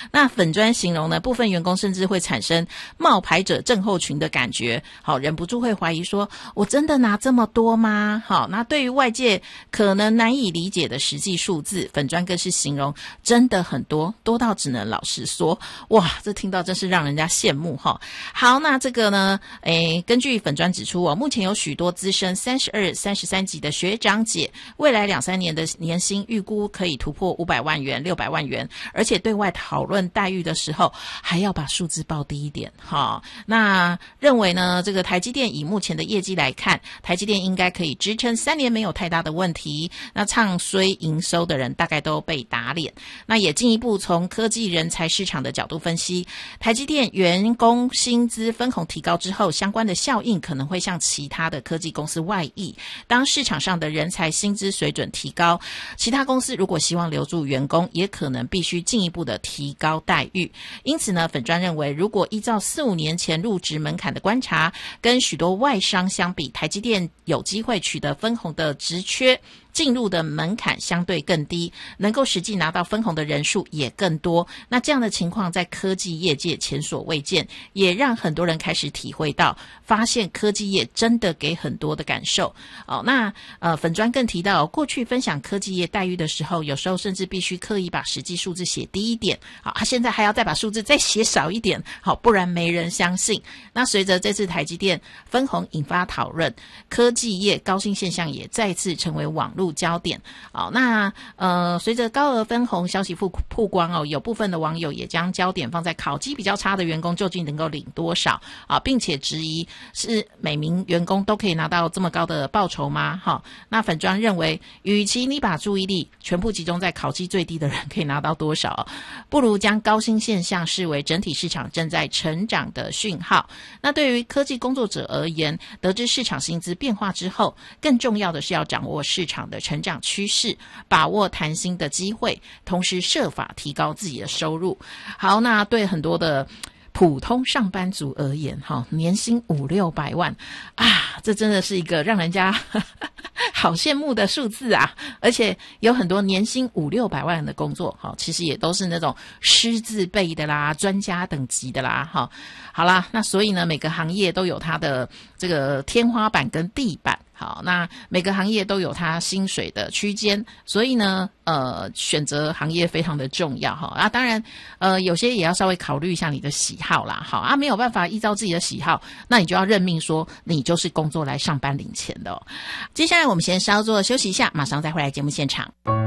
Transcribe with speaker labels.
Speaker 1: 那粉专形容呢，部分员工甚至会产生冒牌者症候群的感觉，好，忍不住会怀疑说，我真的拿这么多吗？好，那对于外界可能难以理解的实际数字，粉专更是形容真的很多，多到只能老实说，哇，这听到真是让人家羡慕哈。好，那这个呢，根据粉专指出目前有许多资深32、33级的学长姐，未来2-3年的年薪预估可以突破500万元、600万元，而且对外讨论待遇的时候，还要把数字报低一点哈。那认为呢，这个台积电以目前的业绩来看，台积电应该可以支撑3年没有太大的问题。那唱衰营收的人大概都被打脸。那也进一步从科技人才市场的角度分析，台积电员工薪资分红提高之后，相关的效应可能会向其他的科技公司外溢。当市场上的人才薪资水准提高，其他公司如果希望留住员工，也可能必须进一步的提高待遇。因此呢，粉专认为，如果依照4-5年前入职门槛的观察，跟许多外商相比，台积电有机会取得分红的职缺进入的门槛相对更低，能够实际拿到分红的人数也更多。那这样的情况在科技业界前所未见，也让很多人开始体会到，发现科技业真的给很多的感受。那粉专更提到，过去分享科技业待遇的时候，有时候甚至必须刻意把实际数字写低一点，他现在还要再把数字再写少一点，不然没人相信。那随着这次台积电分红引发讨论，科技业高薪现象也再次成为网络焦点。那随着高额分红消息曝光有部分的网友也将焦点放在考绩比较差的员工究竟能够领多少并且质疑是每名员工都可以拿到这么高的报酬吗？那粉专认为，与其你把注意力全部集中在考绩最低的人可以拿到多少，不如将高薪现象视为整体市场正在成长的讯号。那对于科技工作者而言，得知市场薪资变化之后，更重要的是要掌握市场的成长趋势，把握谈薪的机会，同时设法提高自己的收入。好，那对很多的普通上班族而言，年薪500-600万这真的是一个让人家好羡慕的数字啊！而且有很多年薪500-600万的工作，其实也都是那种师字辈的啦、专家等级的啦，好啦，那所以呢，每个行业都有它的这个天花板跟地板。好，那每个行业都有它薪水的区间，所以呢，选择行业非常的重要哈。当然，有些也要稍微考虑一下你的喜好啦。好没有办法依照自己的喜好，那你就要认命说你就是工作来上班领钱的。接下来我们先稍作休息一下，马上再回来节目现场。